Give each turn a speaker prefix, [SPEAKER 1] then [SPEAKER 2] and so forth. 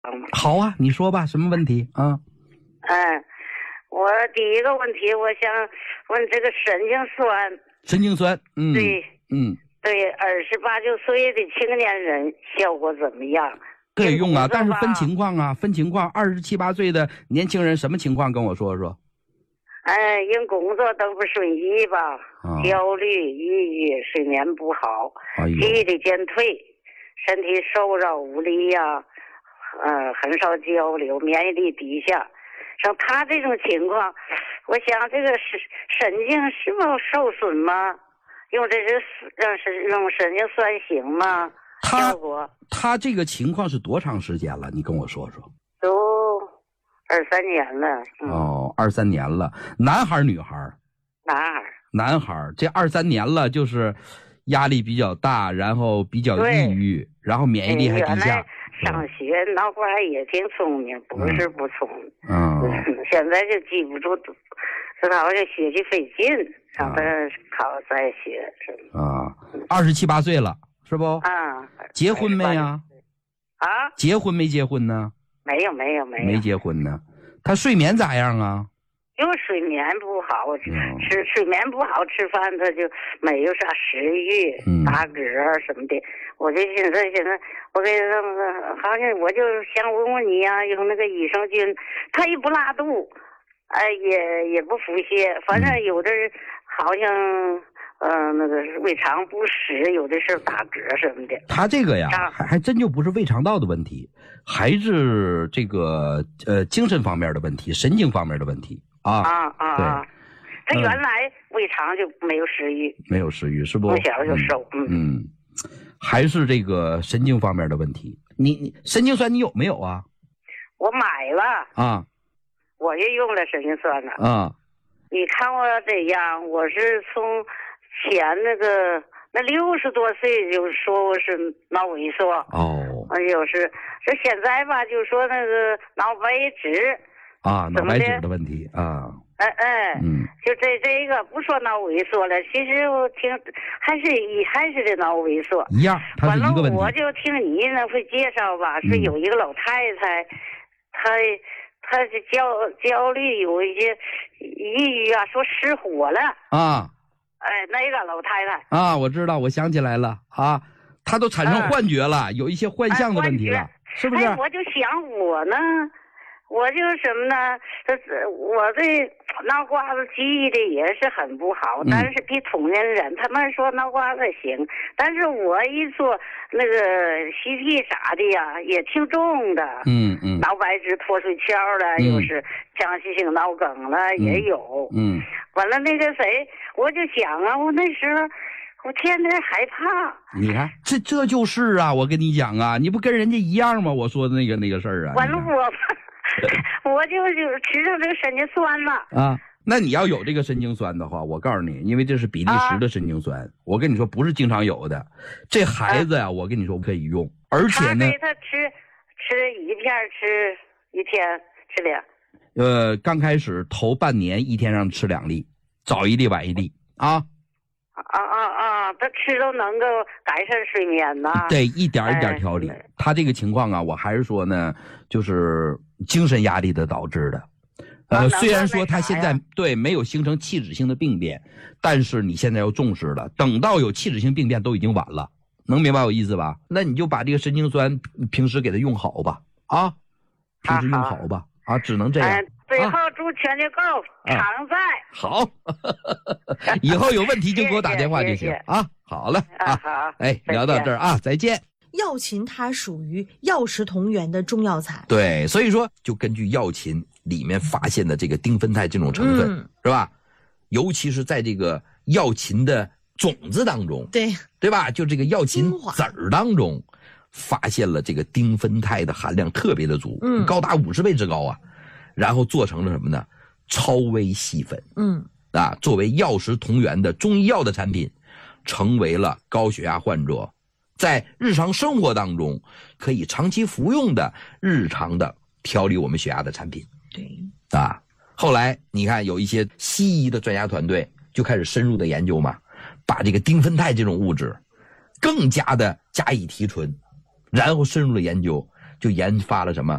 [SPEAKER 1] 好啊，你说吧，什么问题啊？
[SPEAKER 2] 我第一个问题，我想问这个神经酸。
[SPEAKER 1] 神经酸，
[SPEAKER 2] 对，28、9岁的青年人效果怎么样？
[SPEAKER 1] 可以用啊，但是分情况啊，分情况。27、8岁的年轻人什么情况？跟我说说。
[SPEAKER 2] 因工作都不顺意吧，焦虑、抑郁、睡眠不好，记忆力减退，身体瘦弱无力呀，很少交流，免疫力低下。像他这种情况，我想这个神经是否受损吗？用神经酸行吗？效果？
[SPEAKER 1] 他这个情况是多长时间了？你跟我说说。
[SPEAKER 2] 都23年了。
[SPEAKER 1] 23年了。男孩女孩？男孩。这23年了，就是压力比较大，然后比较抑郁，然后免疫力还低下。
[SPEAKER 2] 上学脑瓜也挺聪明，不是不聪明。现在就记不住，知道这学习费劲，让他考再学。
[SPEAKER 1] 27、8岁了，是不？结婚没呀？结婚没结婚呢？没结婚呢。他睡眠咋样啊？
[SPEAKER 2] 就睡眠不好，睡眠不好，吃饭他就没有啥食欲，打嗝什么的。我就现在我给他好像我就想问问你呀，用那个益生菌，他也不拉肚，也不腹泻，反正有的好像那个胃肠不适，有的是打嗝什么的。
[SPEAKER 1] 他这个呀，还真就不是胃肠道的问题，还是这个精神方面的问题，神经方面的问题。对，
[SPEAKER 2] 他原来胃肠就没有食欲，是不？从小就瘦。
[SPEAKER 1] 还是这个神经方面的问题。你神经酸你有没有啊？
[SPEAKER 2] 我买了我也用了神经酸了你看我这样，我是从前那60多岁就说我是脑萎缩就是这现在吧，就说那个脑白质
[SPEAKER 1] 脑白质的问题
[SPEAKER 2] 就这个不说脑萎缩了，其实我听还是这脑萎缩
[SPEAKER 1] 一样，它是一个问题。
[SPEAKER 2] 我就听你那会介绍吧，是有一个老太太，她是焦虑，有一些抑郁说失火了那个老太太
[SPEAKER 1] 我知道，我想起来了她都产生幻觉了，有一些幻象的问题了，是不是？
[SPEAKER 2] 我就想我呢。我就是什么呢？我这脑瓜子记忆的也是很不好，但是比同龄人他们说脑瓜子行，但是我一做那个CT啥的呀，也挺重的。脑白质脱水鞘了，又是腔隙性脑梗了，也有。完了那个谁，我就想我那时候我天天害怕。
[SPEAKER 1] 你看，这就是我跟你讲你不跟人家一样吗？我说的那个事儿
[SPEAKER 2] 完了我就吃上这个神经酸了
[SPEAKER 1] 那你要有这个神经酸的话，我告诉你，因为这是比利时的神经酸，我跟你说不是经常有的。这孩子我跟你说可以用，而且呢，
[SPEAKER 2] 他吃一片，吃一天吃2。
[SPEAKER 1] 刚开始头半年一天让吃2粒，早1粒晚1粒
[SPEAKER 2] 他吃都能够改善睡眠呐。
[SPEAKER 1] 对，一点一点调理。他这个情况我还是说呢，就是精神压力的导致的。虽然说他现在没有形成器质性的病变，但是你现在要重视了，等到有器质性病变都已经晚了，能明白我意思吧？那你就把这个神经酸平时给他用好吧，平时用好吧，只能这样。
[SPEAKER 2] 最后祝全家购常在。
[SPEAKER 1] 好，以后有问题就给我打电话就行好了
[SPEAKER 2] 好，
[SPEAKER 1] 聊到这儿再见。
[SPEAKER 3] 药芹它属于药食同源的中药材，
[SPEAKER 1] 对，所以说就根据药芹里面发现的这个丁酚肽这种成分，是吧？尤其是在这个药芹的种子当中，对吧？就这个药芹籽儿当中，发现了这个丁酚肽的含量特别的足，高达50倍之高然后做成了什么呢？超微细粉，作为药食同源的中医药的产品，成为了高血压患者在日常生活当中可以长期服用的日常的调理我们血压的产品。后来你看有一些西医的专家团队就开始深入的研究嘛，把这个丁酚肽这种物质更加的加以提纯，然后深入的研究， 就研发了什么